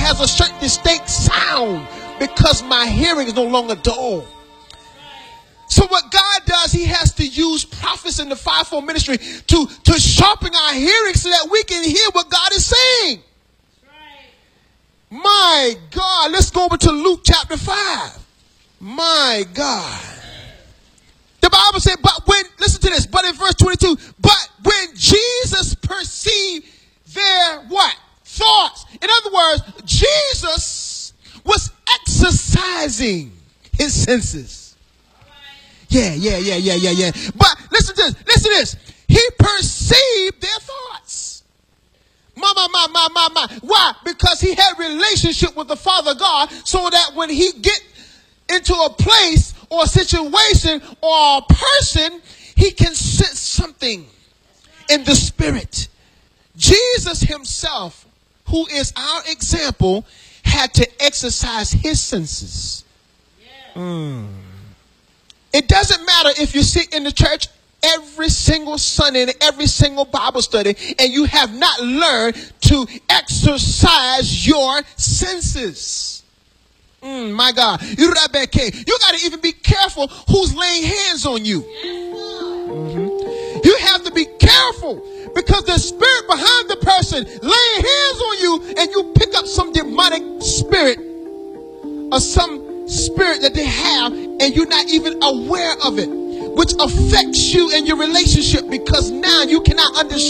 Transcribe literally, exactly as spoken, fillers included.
has a certain distinct sound because my hearing is no longer dull. So what God does, he has to use prophets in the fivefold ministry to, to sharpen our hearing so that we can hear what God is saying. My God, let's go over to Luke chapter five. My God. The Bible said, but when, listen to this, but in verse twenty-two, but when Jesus perceived their what? Thoughts. In other words, Jesus was exercising his senses. Yeah, yeah, yeah, yeah, yeah, yeah. But listen to this, listen to this. He perceived their thoughts. My, my, my, my, my, my. Why? Because he had relationship with the Father God, so that when he get into a place or a situation or a person, he can sense something in the spirit. Jesus himself, who is our example, had to exercise his senses. Mm. It doesn't matter if you sit in the church every single Sunday and every single Bible study and you have not learned to exercise your senses. Mm, my God. You got to even be careful who's laying hands on you. Mm-hmm. You have to be careful because the spirit behind the person laying hands on you, and you pick up some demonic spirit or some spirit that they have, and you're not even aware of it, which affects you and your relationship, because now you cannot understand